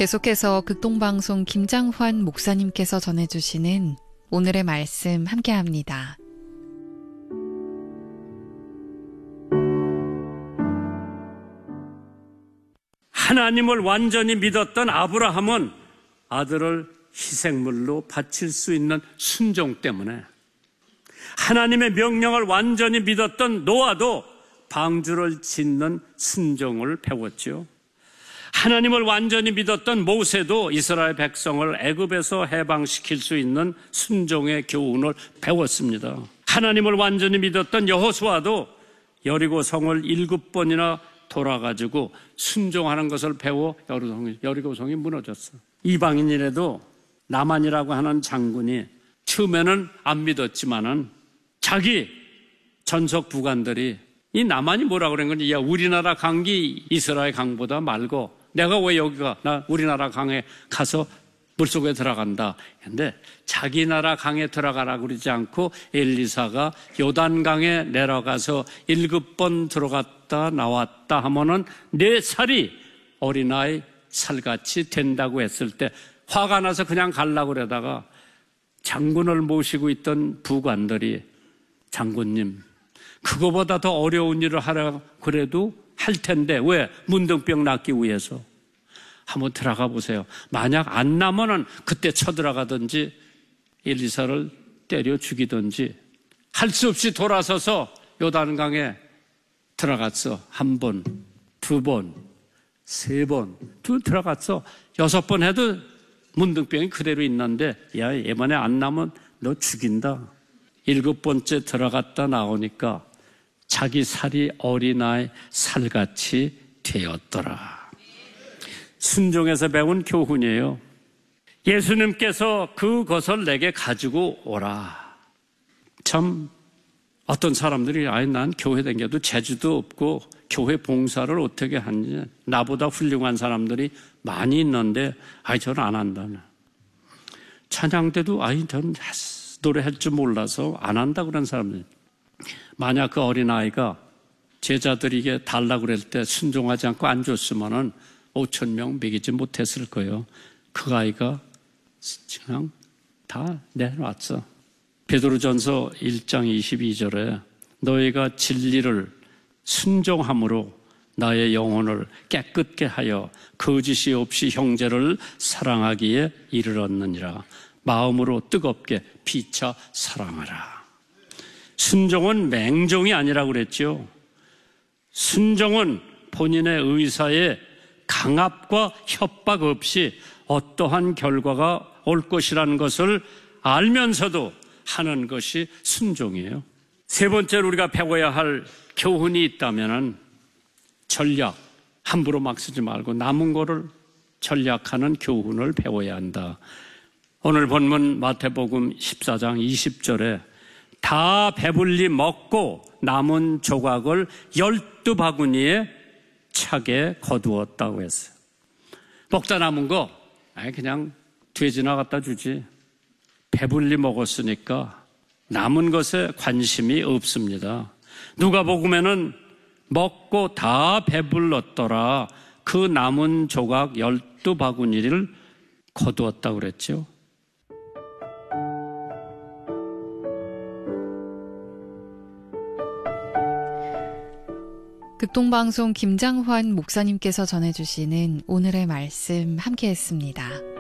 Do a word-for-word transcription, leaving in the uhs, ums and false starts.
계속해서 극동방송 김장환 목사님께서 전해주시는 오늘의 말씀 함께합니다. 하나님을 완전히 믿었던 아브라함은 아들을 희생물로 바칠 수 있는 순종 때문에, 하나님의 명령을 완전히 믿었던 노아도 방주를 짓는 순종을 배웠죠. 하나님을 완전히 믿었던 모세도 이스라엘 백성을 애굽에서 해방시킬 수 있는 순종의 교훈을 배웠습니다. 하나님을 완전히 믿었던 여호수아도 여리고 성을 일곱 번이나 돌아가지고 순종하는 것을 배워 여리고성이, 여리고성이 무너졌어. 이방인이라도 나만이라고 하는 장군이 처음에는 안 믿었지만은 자기 전속 부관들이 이 나만이 뭐라고 그런 건지, 야, 우리나라 강기 이스라엘 강보다 말고 내가 왜 여기가, 나 우리나라 강에 가서 물속에 들어간다. 근데 자기 나라 강에 들어가라고 그러지 않고 엘리사가 요단강에 내려가서 일곱 번 들어갔다 나왔다 하면은 네 살이 어린아이 살같이 된다고 했을 때 화가 나서 그냥 가려고 그러다가 장군을 모시고 있던 부관들이, 장군님, 그거보다 더 어려운 일을 하라고 그래도 할 텐데 왜? 문둥병 낫기 위해서. 한번 들어가 보세요. 만약 안 나면은 그때 쳐들어가든지 엘리사를 때려 죽이든지, 할 수 없이 돌아서서 요단강에 들어갔어. 한 번, 두 번, 세 번, 두 들어갔어. 여섯 번 해도 문둥병이 그대로 있는데, 야, 이번에 안 나면 너 죽인다. 일곱 번째 들어갔다 나오니까 자기 살이 어린아이 살같이 되었더라. 순종에서 배운 교훈이에요. 예수님께서 그것을 내게 가지고 오라. 참 어떤 사람들이, 아니 난 교회 다녀도 재주도 없고 교회 봉사를 어떻게 하는지, 나보다 훌륭한 사람들이 많이 있는데 아니 저는 안 한다네. 찬양 때도 아니 저는 노래할 줄 몰라서 안 한다 그런 사람들. 만약 그 어린아이가 제자들에게 달라고 그럴 때 순종하지 않고 안 줬으면은 오천 명 먹이지 못했을 거예요. 그 아이가 그냥 다 내놨어. 베드로전서 일 장 이십이 절에 너희가 진리를 순종함으로 나의 영혼을 깨끗게 하여 거짓이 없이 형제를 사랑하기에 이르렀느니라. 마음으로 뜨겁게 피차 사랑하라. 순종은 맹종이 아니라고 그랬죠. 순종은 본인의 의사에 강압과 협박 없이 어떠한 결과가 올 것이라는 것을 알면서도 하는 것이 순종이에요. 세 번째로 우리가 배워야 할 교훈이 있다면 전략, 함부로 막 쓰지 말고 남은 거를 전략하는 교훈을 배워야 한다. 오늘 본문 마태복음 십사 장 이십 절에 다 배불리 먹고 남은 조각을 열두 바구니에 차게 거두었다고 했어요. 먹다 남은 거 아니 그냥 돼지나 갖다 주지. 배불리 먹었으니까 남은 것에 관심이 없습니다. 누가복음에는 먹고 다 배불렀더라. 그 남은 조각 열두 바구니를 거두었다고 그랬죠. 극동방송 김장환 목사님께서 전해주시는 오늘의 말씀 함께했습니다.